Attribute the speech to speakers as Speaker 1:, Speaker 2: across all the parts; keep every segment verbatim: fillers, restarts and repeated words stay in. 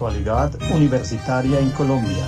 Speaker 1: Actualidad Universitaria en Colombia.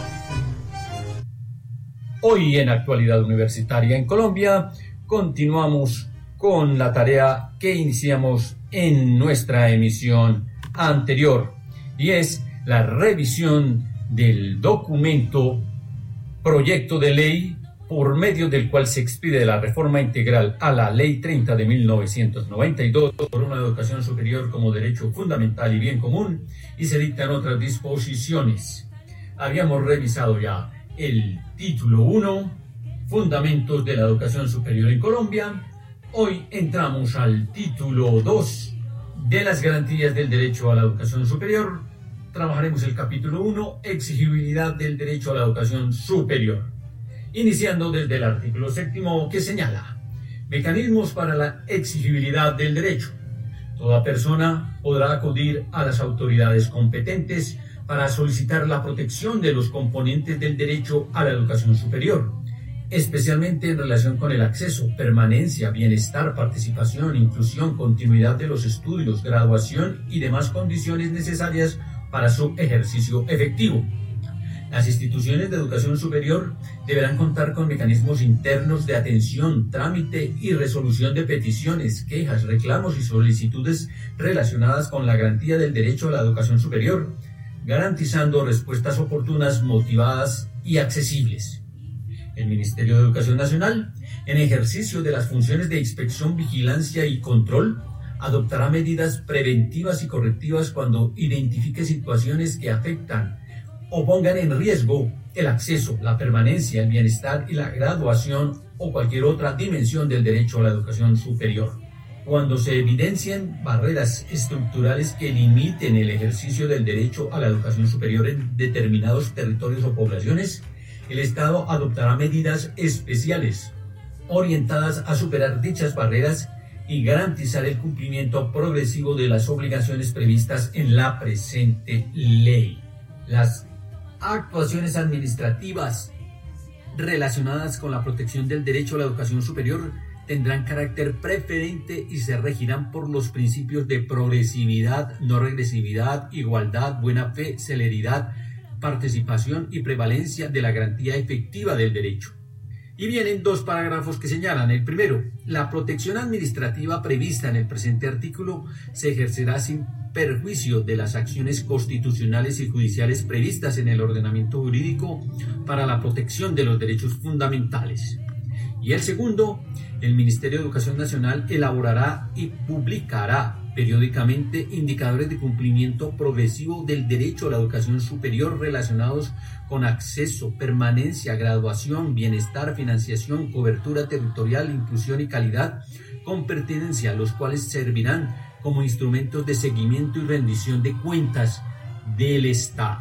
Speaker 2: Hoy en Actualidad Universitaria en Colombia continuamos con la tarea que iniciamos en nuestra emisión anterior, y es la revisión del documento proyecto de ley por medio del cual se expide la reforma integral a la Ley treinta de mil novecientos noventa y dos por una educación superior como derecho fundamental y bien común, y se dictan otras disposiciones. Habíamos revisado ya el título uno, Fundamentos de la Educación Superior en Colombia. Hoy entramos al título dos, de las garantías del derecho a la educación superior. Trabajaremos el capítulo uno, Exigibilidad del derecho a la educación superior, iniciando desde el artículo séptimo, que señala mecanismos para la exigibilidad del derecho. Toda persona podrá acudir a las autoridades competentes para solicitar la protección de los componentes del derecho a la educación superior, especialmente en relación con el acceso, permanencia, bienestar, participación, inclusión, continuidad de los estudios, graduación y demás condiciones necesarias para su ejercicio efectivo. Las instituciones de educación superior deberán contar con mecanismos internos de atención, trámite y resolución de peticiones, quejas, reclamos y solicitudes relacionadas con la garantía del derecho a la educación superior, garantizando respuestas oportunas, motivadas y accesibles. El Ministerio de Educación Nacional, en ejercicio de las funciones de inspección, vigilancia y control, adoptará medidas preventivas y correctivas cuando identifique situaciones que afectan o pongan en riesgo el acceso, la permanencia, el bienestar y la graduación o cualquier otra dimensión del derecho a la educación superior. Cuando se evidencien barreras estructurales que limiten el ejercicio del derecho a la educación superior en determinados territorios o poblaciones, el Estado adoptará medidas especiales orientadas a superar dichas barreras y garantizar el cumplimiento progresivo de las obligaciones previstas en la presente ley. Las actuaciones administrativas relacionadas con la protección del derecho a la educación superior tendrán carácter preferente y se regirán por los principios de progresividad, no regresividad, igualdad, buena fe, celeridad, participación y prevalencia de la garantía efectiva del derecho. Y vienen dos parágrafos que señalan: el primero, la protección administrativa prevista en el presente artículo se ejercerá sin perjuicio de las acciones constitucionales y judiciales previstas en el ordenamiento jurídico para la protección de los derechos fundamentales. Y el segundo, el Ministerio de Educación Nacional elaborará y publicará periódicamente indicadores de cumplimiento progresivo del derecho a la educación superior relacionados con acceso, permanencia, graduación, bienestar, financiación, cobertura territorial, inclusión y calidad, con pertinencia, los cuales servirán como instrumentos de seguimiento y rendición de cuentas del Estado.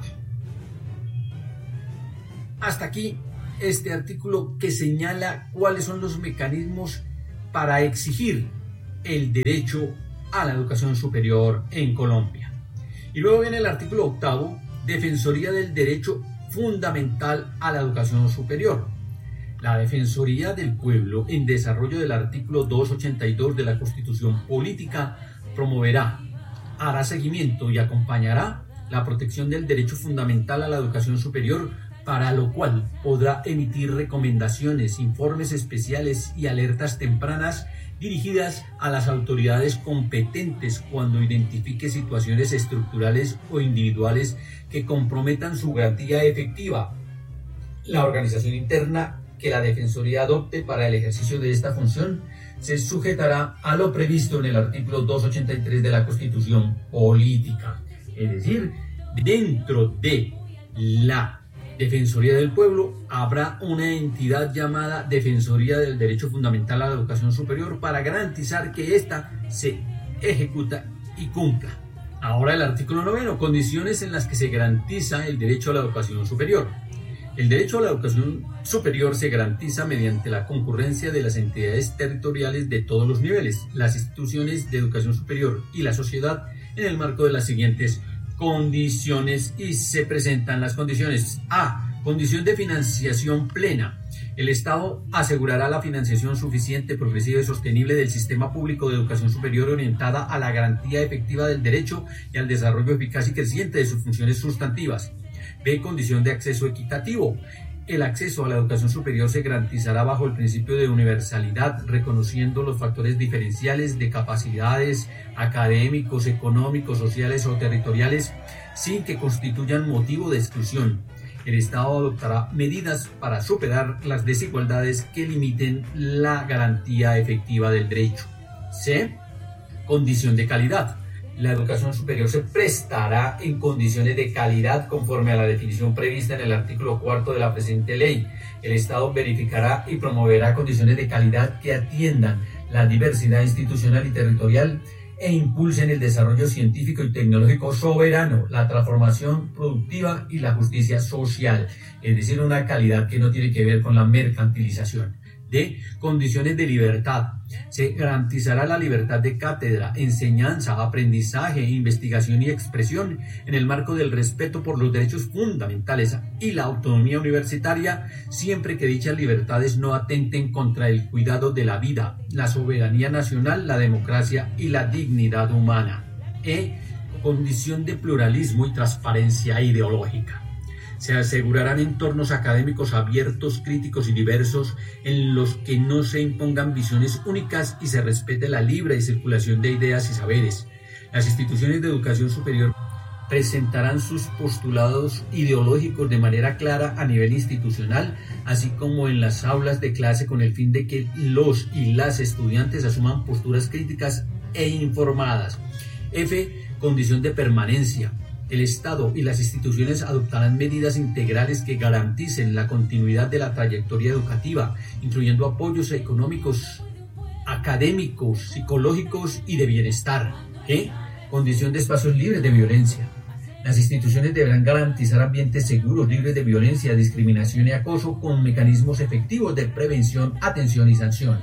Speaker 2: Hasta aquí este artículo que señala cuáles son los mecanismos para exigir el derecho a la educación superior en Colombia. Y luego viene el artículo octavo, Defensoría del Derecho Fundamental a la Educación Superior. La Defensoría del Pueblo, en desarrollo del artículo doscientos ochenta y dos de la Constitución Política, promoverá, hará seguimiento y acompañará la protección del derecho fundamental a la educación superior, para lo cual podrá emitir recomendaciones, informes especiales y alertas tempranas dirigidas a las autoridades competentes cuando identifique situaciones estructurales o individuales que comprometan su garantía efectiva. La organización interna que la Defensoría adopte para el ejercicio de esta función se sujetará a lo previsto en el artículo doscientos ochenta y tres de la Constitución Política. Es decir, dentro de la Defensoría del Pueblo habrá una entidad llamada Defensoría del Derecho Fundamental a la Educación Superior para garantizar que ésta se ejecuta y cumpla. Ahora el artículo noveno, condiciones en las que se garantiza el derecho a la educación superior. El derecho a la educación superior se garantiza mediante la concurrencia de las entidades territoriales de todos los niveles, las instituciones de educación superior y la sociedad en el marco de las siguientes condiciones, y se presentan las condiciones. A. Condición de financiación plena. El Estado asegurará la financiación suficiente, progresiva y sostenible del sistema público de educación superior orientada a la garantía efectiva del derecho y al desarrollo eficaz y creciente de sus funciones sustantivas. B. Condición de acceso equitativo. El acceso a la educación superior se garantizará bajo el principio de universalidad, reconociendo los factores diferenciales de capacidades académicos, económicos, sociales o territoriales, sin que constituyan motivo de exclusión. El Estado adoptará medidas para superar las desigualdades que limiten la garantía efectiva del derecho. C. Condición de calidad. La educación superior se prestará en condiciones de calidad conforme a la definición prevista en el artículo cuarto de la presente ley. El Estado verificará y promoverá condiciones de calidad que atiendan la diversidad institucional y territorial e impulsen el desarrollo científico y tecnológico soberano, la transformación productiva y la justicia social, es decir, una calidad que no tiene que ver con la mercantilización. De condiciones de libertad. Se garantizará la libertad de cátedra, enseñanza, aprendizaje, investigación y expresión en el marco del respeto por los derechos fundamentales y la autonomía universitaria, siempre que dichas libertades no atenten contra el cuidado de la vida, la soberanía nacional, la democracia y la dignidad humana. E. Condición de pluralismo y transparencia ideológica. Se asegurarán entornos académicos abiertos, críticos y diversos, en los que no se impongan visiones únicas y se respete la libre circulación de ideas y saberes. Las instituciones de educación superior presentarán sus postulados ideológicos de manera clara a nivel institucional, así como en las aulas de clase, con el fin de que los y las estudiantes asuman posturas críticas e informadas. F. Condición de permanencia. El Estado y las instituciones adoptarán medidas integrales que garanticen la continuidad de la trayectoria educativa, incluyendo apoyos económicos, académicos, psicológicos y de bienestar. ¿Qué? Condición de espacios libres de violencia. Las instituciones deberán garantizar ambientes seguros, libres de violencia, discriminación y acoso, con mecanismos efectivos de prevención, atención y sanción.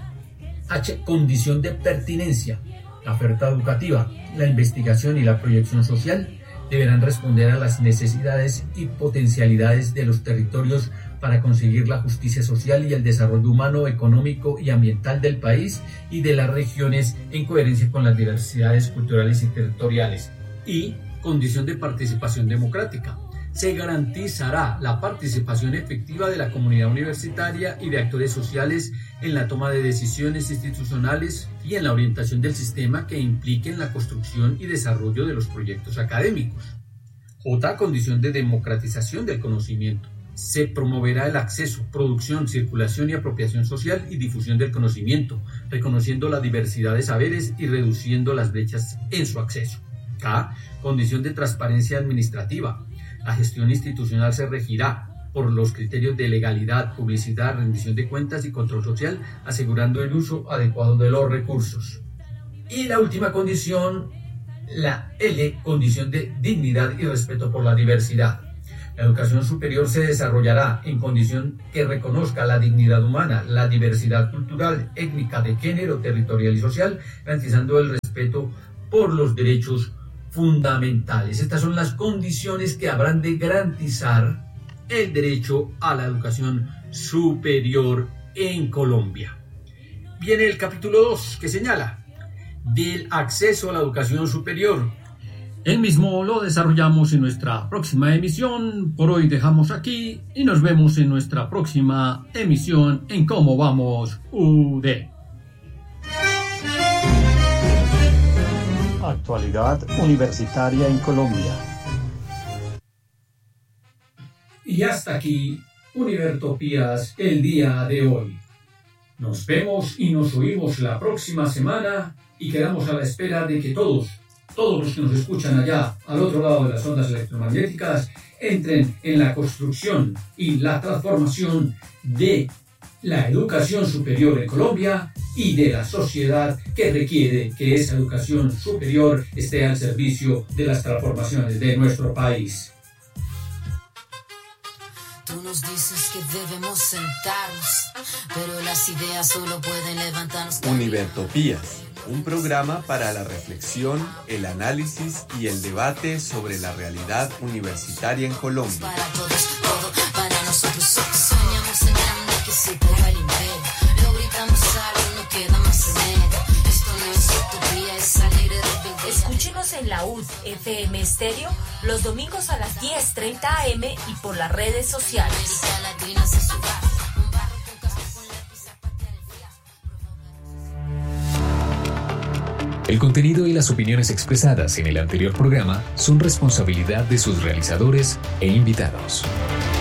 Speaker 2: H. Condición de pertinencia. La oferta educativa, la investigación y la proyección social deberán responder a las necesidades y potencialidades de los territorios para conseguir la justicia social y el desarrollo humano, económico y ambiental del país y de las regiones en coherencia con las diversidades culturales y territoriales. Y condición de participación democrática. Se garantizará la participación efectiva de la comunidad universitaria y de actores sociales en la toma de decisiones institucionales y en la orientación del sistema que impliquen la construcción y desarrollo de los proyectos académicos. J. Condición de democratización del conocimiento. Se promoverá el acceso, producción, circulación y apropiación social y difusión del conocimiento, reconociendo la diversidad de saberes y reduciendo las brechas en su acceso. K. Condición de transparencia administrativa. La gestión institucional se regirá por los criterios de legalidad, publicidad, rendición de cuentas y control social, asegurando el uso adecuado de los recursos. Y la última condición, la L, condición de dignidad y respeto por la diversidad. La educación superior se desarrollará en condición que reconozca la dignidad humana, la diversidad cultural, étnica, de género, territorial y social, garantizando el respeto por los derechos fundamentales. Estas son las condiciones que habrán de garantizar el derecho a la educación superior en Colombia. Viene el capítulo dos, que señala del acceso a la educación superior. El mismo lo desarrollamos en nuestra próxima emisión. Por hoy dejamos aquí y nos vemos en nuestra próxima emisión en Cómo Vamos U D.
Speaker 1: Actualidad universitaria en Colombia.
Speaker 2: Y hasta aquí, Univertopías, el día de hoy. Nos vemos y nos oímos la próxima semana y quedamos a la espera de que todos, todos los que nos escuchan allá al otro lado de las ondas electromagnéticas entren en la construcción y la transformación de la educación superior en Colombia y de la sociedad que requiere que esa educación superior esté al servicio de las transformaciones de nuestro país.
Speaker 3: Tú nos dices que debemos sentarnos, pero las ideas solo pueden levantarnos.
Speaker 4: Univertopías, un programa para la reflexión, el análisis y el debate sobre la realidad universitaria en Colombia.
Speaker 3: Para todos, todo para nosotros. Soñamos en grande que se
Speaker 5: Laúd F M Estéreo los domingos a las diez treinta a eme y por las redes sociales.
Speaker 6: El contenido y las opiniones expresadas en el anterior programa son responsabilidad de sus realizadores e invitados.